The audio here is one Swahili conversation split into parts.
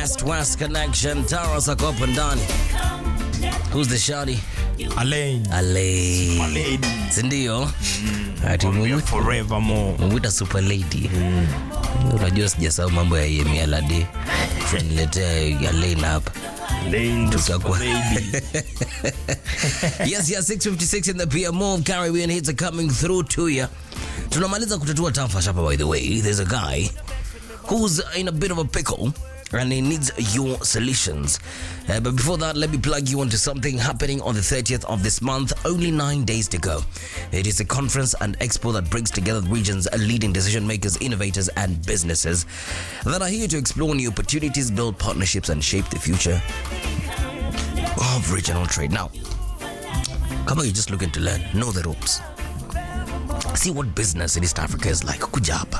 East-West connection. Tara sako up and down. Who's the shawty? Alain. Alain. Lady. Sindio? Forevermore. Mwita super lady. Unajua sijasahau mambo ya Yemi Alade. Niletea Alain hapa. Alain the super lady. Yes, 6:56 in the PM. More Caribbean hits are coming through to you. Tunamaliza kutatua tafa shapa, by the way. There's a guy who's in a bit of a pickle and he needs your solutions. But before that, let me plug you into something happening on the 30th of this month. Only 9 days to go. It is a conference and expo that brings together the region's leading decision makers, innovators, and businesses that are here to explore new opportunities, build partnerships, and shape the future of regional trade. Now, come on, you're just looking to learn, know the ropes, see what business in East Africa is like. Kuja hapa.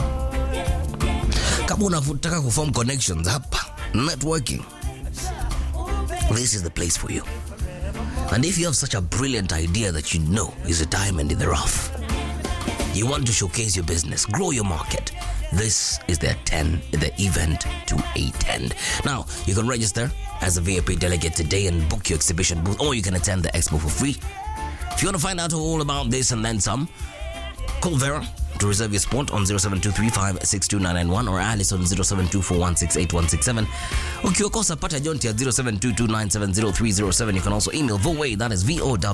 Kama unataka kuform connections hapa, networking, this is the place for you. And if you have such a brilliant idea that you know is a diamond in the rough, you want to showcase your business, grow your market, this is the event to attend. Now, you can register as a VIP delegate today and book your exhibition booth, or you can attend the expo for free. If you want to find out all about this and then some, call Vera to reserve your spot on 0723562991 or Alice on 0724168167. Ukiokosa pata Jonti at 0722970307. You can also email Voway, that is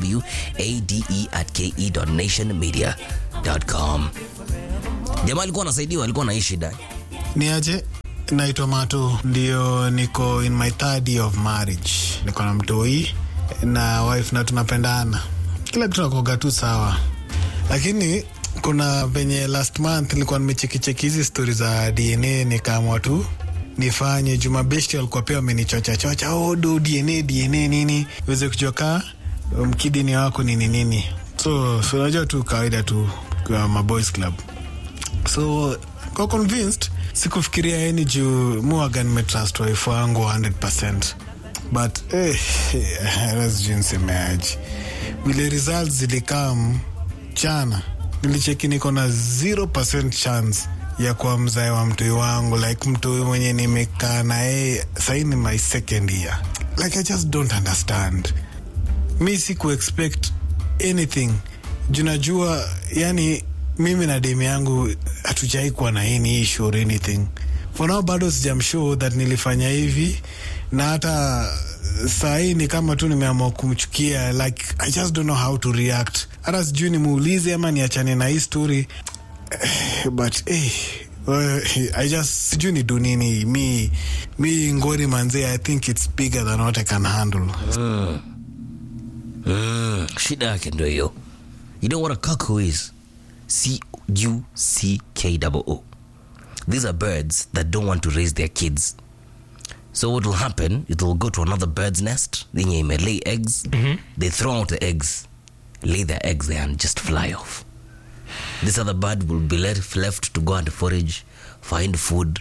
VOWADE@ke.nationmedia.com. Jamaa alikuwa anasaidiwa, alikuwa anaishi ndani. Niaje, naitwa Mato, ndio niko in my third year of marriage. Niko na mtoi na wife na tunapendana. Kila kitu nakoga tu sawa. Lakini kuna venye last month nilikuwa nimecheki hizi stories za DNA, nikaamua tu nifanye. Jumabeshti walikuwa pia wamenichocha do DNA nini uweze kujua kaa mkidi ni wako nini. So unajua tu kawaida tu kwa maboys club. So kwa convinced, sikufikiria yani juu muaga nimetrust wife wangu 100%. But that's jinsi meaji. Vile results zilikam chana, nilicheki niko na 0% chance ya kuwa mzae wa mtoi wangu. Like mtoi mwenye nimekaa na yeye sahi ni my second year. Like I just don't understand. Mi siku expect anything. Junajua yani mimi na demi yangu hatujai kuwa na any issue or anything. For now bado sijamshow that nilifanya hivi, na hata sahi ni kama tu nimeamua kumchukia. Like I just don't know how to react. Hata sijui nimuulize ama niachane na hii story. But I just sijui ni do nini. Mi ngori manze, I think it's bigger than what I can handle. Shida yake ndio hiyo. You know what a cuckoo is? CUCKOO. These are birds that don't want to raise their kids. So what will happen, it will go to another bird's nest, then you may lay eggs, they throw out the eggs, lay their eggs there and just fly off. This other bird will be left to go and forage, find food.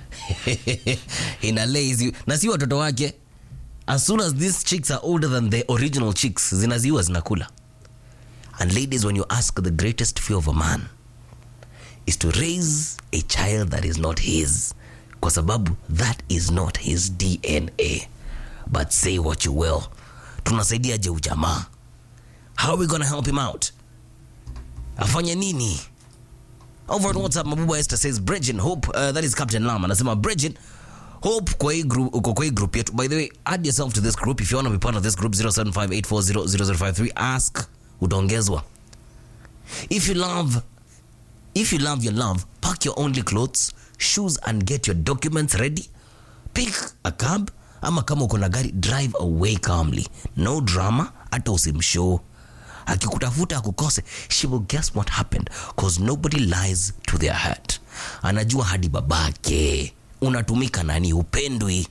In a lazy, na si watoto wake, as soon as these chicks are older than the original chicks, zinaziwa zinakula. And ladies, when you ask, the greatest fear of a man is to raise a child that is not his. Kwa sababu that is not his DNA. But say what you will, tunasaidia je ujamaa? How are we gonna help him out? Afanye nini? Over on WhatsApp, Mabuba Esther says, Bridget Hope, that is Captain Lama. Anasema, Bridget Hope kwa hii group yetu. By the way, add yourself to this group. If you want to be part of this group, 0758400053. Ask, utaongezwa. If you love your love, pack your only clothes, shoes, and get your documents ready. Pick a cab, ama kama uko na gari, drive away calmly. No drama, hata usimshow. Akikutafuta akukose, she will guess what happened, cause nobody lies to their hurt. Anajua hadi babake. Unatumika nani? Upendwi.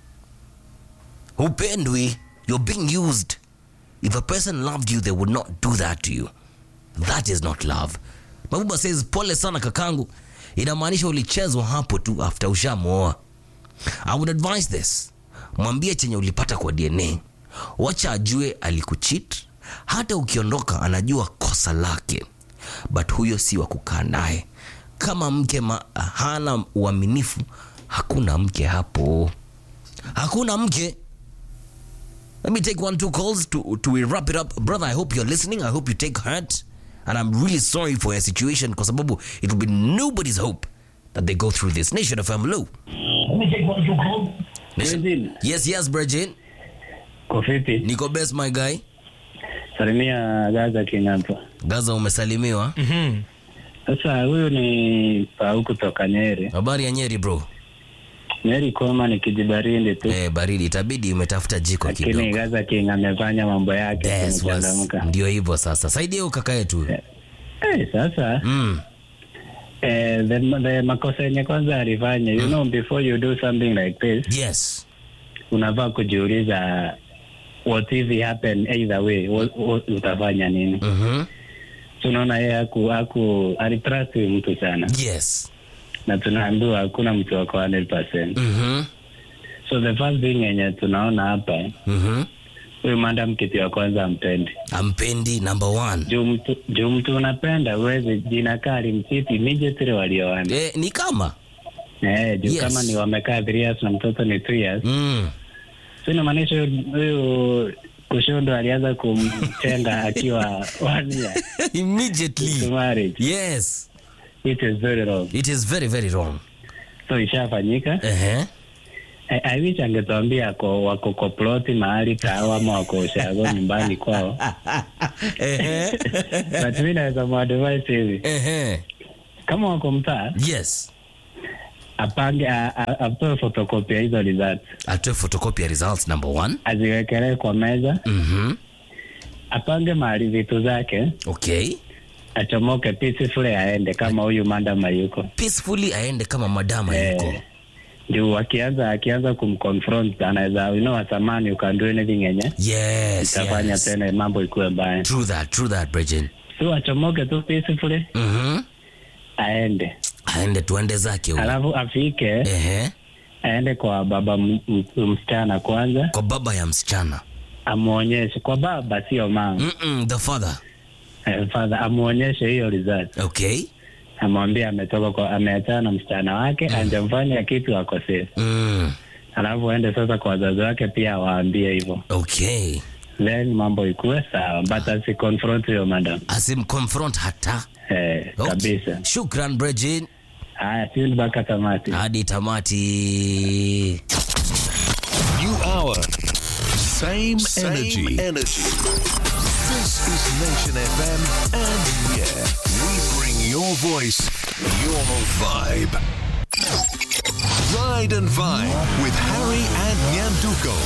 You're being used. If a person loved you, they would not do that to you. That is not love. Mabuba says, pole sana kakangu. Inamaanisha ulichezwa hapo tu after ushamoa. I would advise this. Mwambie chenye ulipata kwa DNA. Wacha ajue alikucheat. Hata ukiondoka anajua kosa lake. But huyo si wa kukaa naye. Kama mke hana uaminifu, hakuna mke hapo. Hakuna mke. Let me take 1-2 calls to wrap it up. Brother, I hope you're listening. I hope you take heart. And I'm really sorry for your situation because it will be nobody's hope that they go through this. Nation FM, hello. Let me take 1-2 calls. Nation. Yes, Bridget. Kofiti. Niko best, my guy. Salimia Gaza Kingampa. Gaza umesalimiwa. Sasa huyu ni Pau kutoka Nyeri. Habari ya Nyeri, bro? Nyeri koma ni kijibaridi tu. Baridi itabidi umetafuta jiko kidogo. Lakini Gaza King amefanya mambo yake. Yes, ndio hivyo sasa. Saidia huyo kaka yetu. Sasa. The makosa yenye kwanza alifanya, you know, before you do something like this. Yes. Unafaa kujiuliza what if it happen either way, utafanya nini? Tunaona yeye alitrust mtu sana. Yes. Na tunaambiwa hakuna mtu wako 100%. So the first thing yenye tunaona hapa, huyu madam kitu ya kwanza ampendi number 1. Juu mtu unapenda uweze jina kali mtiti immediately walioana. Ni kama juu kama ni wamekaa 3 years na mtoto ni 2 years. So inamaanisha huyu Kushondo alianza kumtenga akiwa 1 year. Immediately. Yes. It is very wrong. It is very, very wrong. So ishafanyika. I wish angetuambia wako koploti mahali tao ama wako ushago nyumbani kwao. But mimi naweza muadvise hivi. Kama wako mtaa. Yes. Apange atoe photocopy ya hizo results. Atoe photocopy ya results number 1. Aziwekele kwa meza. Apange mahali vitu zake. Okay. Achomoke peacefully aende kama huyu madam yuko. Peacefully aende kama madam yuko. Ndio akianza kumconfront anaweza wasamani you can do anything yenye. Yes. Itafanya tena mambo ikuwe mbaya. True that Bridget. So achomoke tu peacefully. Aende tuende zake huko. Alafu afike. Aende kwa baba msichana kwanza. Kwa baba ya msichana. Amuonyeshe kwa baba sio mama. The father. Father amuonyeshe hiyo result. Okay. Amwambie ameachana na msichana wake, angemfanya kitu akosea. Alafu aende sasa kwa wazazi wake pia waambie hivyo. Okay. Then mambo ikuwe sawa, but asiconfront your madam. Asimconfront hata. Kabisa. Shukran Bridget. Tune mpaka tamati. Hadi tamati. New hour. Same energy. This is Nation FM, and we bring your voice, your vibe. Ride and Vibe with